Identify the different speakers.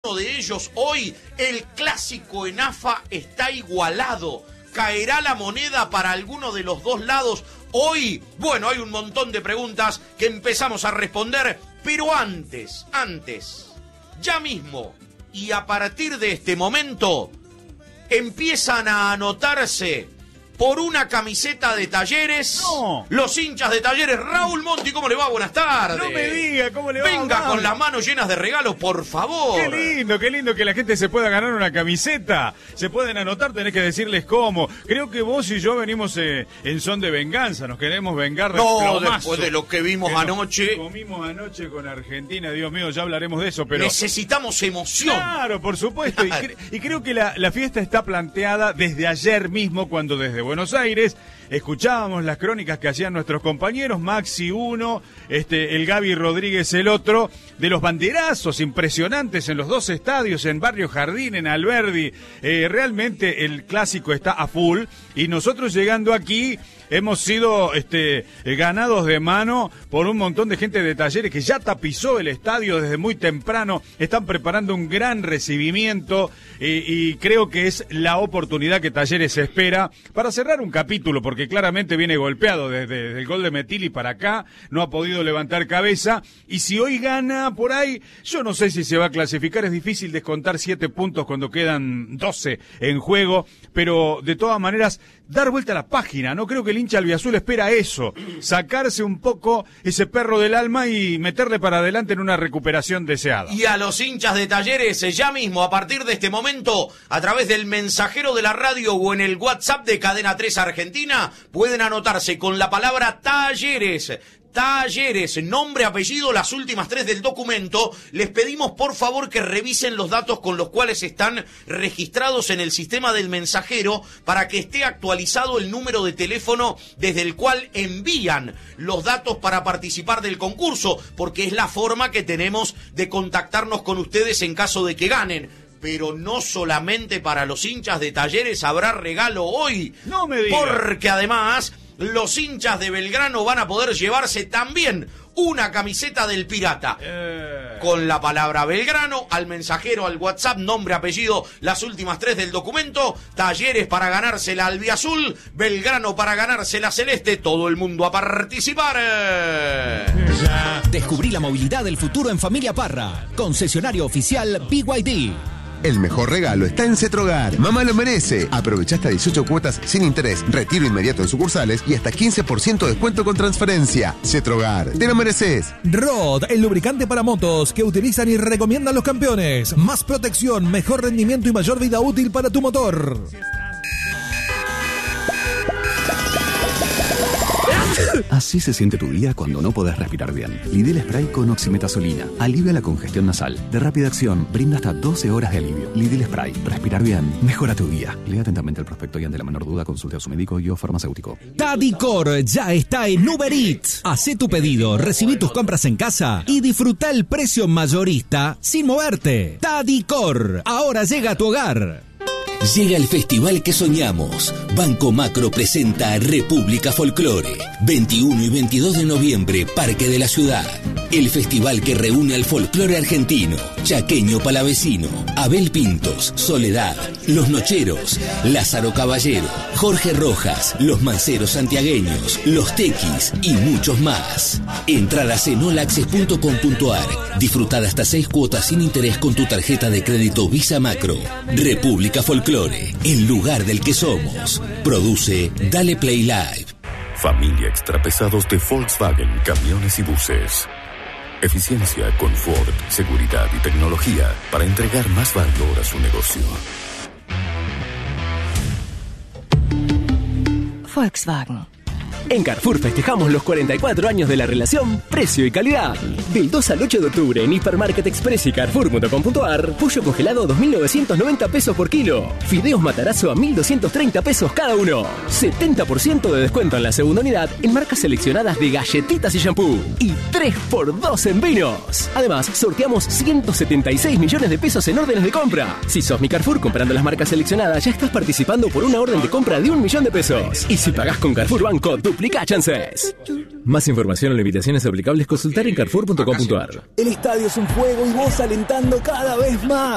Speaker 1: alguno de ellos hoy? El clásico en AFA está igualado. ¿Caerá la moneda para alguno de los dos lados hoy? Bueno, hay un montón de preguntas que empezamos a responder, pero antes, ya mismo y a partir de este momento, empiezan a anotarse por una camiseta de Talleres.
Speaker 2: No.
Speaker 1: Los hinchas de Talleres. Raúl Monti, ¿cómo le va? Buenas tardes.
Speaker 2: No me diga, ¿cómo le va?
Speaker 1: Venga con las manos llenas de regalos, por favor.
Speaker 2: Qué lindo que la gente se pueda ganar una camiseta. Se pueden anotar, tenés que decirles cómo. Creo que vos y yo venimos en son de venganza. Nos queremos vengar del plomazo.
Speaker 1: Después de lo que vimos anoche.
Speaker 2: Comimos anoche con Argentina, Dios mío, ya hablaremos de eso, pero...
Speaker 1: Necesitamos emoción.
Speaker 2: Claro, por supuesto. Y creo que la fiesta está planteada desde ayer mismo, cuando desde Buenos Aires escuchábamos las crónicas que hacían nuestros compañeros, Maxi uno, el Gaby Rodríguez el otro, de los banderazos impresionantes en los dos estadios, en Barrio Jardín, en Alberdi. Realmente el clásico está a full y nosotros llegando aquí hemos sido ganados de mano por un montón de gente de Talleres que ya tapizó el estadio desde muy temprano. Están preparando un gran recibimiento y creo que es la oportunidad que Talleres espera para cerrar un capítulo, porque claramente viene golpeado desde el gol de Metilli para acá, no ha podido levantar cabeza, y si hoy gana por ahí, yo no sé si se va a clasificar. Es difícil descontar 7 puntos cuando quedan 12 en juego, pero de todas maneras dar vuelta a la página. No creo que el hincha albiazul espera eso, sacarse un poco ese perro del alma y meterle para adelante en una recuperación deseada.
Speaker 1: Y a los hinchas de Talleres, ya mismo, a partir de este momento, a través del mensajero de la radio o en el WhatsApp de Cadena 3 Argentina, pueden anotarse con la palabra Talleres. Talleres, nombre, apellido, las últimas 3 del documento. Les pedimos por favor que revisen los datos con los cuales están registrados en el sistema del mensajero para que esté actualizado el número de teléfono desde el cual envían los datos para participar del concurso, porque es la forma que tenemos de contactarnos con ustedes en caso de que ganen. Pero no solamente para los hinchas de Talleres habrá regalo hoy.
Speaker 2: No me digas.
Speaker 1: Porque además los hinchas de Belgrano van a poder llevarse también una camiseta del Pirata. Con la palabra Belgrano, al mensajero, al WhatsApp, nombre, apellido, las últimas 3 del documento. Talleres para ganarse la albiazul, Belgrano para ganarse la celeste. Todo el mundo a participar.
Speaker 3: Descubrí la movilidad del futuro en Familia Parra. Concesionario oficial BYD.
Speaker 4: El mejor regalo está en Cetrogar. Mamá lo merece. Aprovecha hasta 18 cuotas sin interés, retiro inmediato en sucursales y hasta 15% de descuento con transferencia. Cetrogar, te lo mereces.
Speaker 3: Rod, el lubricante para motos que utilizan y recomiendan los campeones. Más protección, mejor rendimiento y mayor vida útil para tu motor.
Speaker 5: Así se siente tu día cuando no podés respirar bien. Lidl Spray con oximetazolina alivia la congestión nasal. De rápida acción, brinda hasta 12 horas de alivio. Lidl Spray. Respirar bien mejora tu día. Lea atentamente el prospecto y ante la menor duda consulte a su médico y o farmacéutico.
Speaker 3: Tadicor ya está en Uber Eats. Hacé tu pedido, recibí tus compras en casa y disfruta el precio mayorista sin moverte. Tadicor, ahora llega a tu hogar.
Speaker 6: Llega el festival que soñamos. Banco Macro presenta República Folclore. 21 y 22 de noviembre, Parque de la Ciudad. El festival que reúne al folclore argentino, chaqueño palavecino, Abel Pintos, Soledad, Los Nocheros, Lázaro Caballero, Jorge Rojas, Los Manceros Santiagueños, Los Tequis y muchos más. Entradas en olaccess.com.ar. Disfrutad hasta 6 cuotas sin interés con tu tarjeta de crédito Visa Macro. República Folclore, el lugar del que somos. Produce Dale Play Live.
Speaker 7: Familia Extrapesados de Volkswagen Camiones y Buses. Eficiencia, confort, seguridad y tecnología para entregar más valor a su negocio.
Speaker 8: Volkswagen. En Carrefour festejamos los 44 años de la relación precio y calidad. Del 2 al 8 de octubre en Hipermarket Express y Carrefour.com.ar, pollo congelado 2.990 pesos por kilo. Fideos Matarazzo a 1.230 pesos cada uno. 70% de descuento en la segunda unidad en marcas seleccionadas de galletitas y shampoo. Y 3x2 en vinos. Además, sorteamos 176 millones de pesos en órdenes de compra. Si sos mi Carrefour comprando las marcas seleccionadas, ya estás participando por una orden de compra de 1 millón de pesos. Y si pagás con Carrefour Banco, duplica chances. Más información o limitaciones aplicables, consultar en carrefour.com.ar.
Speaker 9: El estadio es un fuego y vos alentando cada vez más.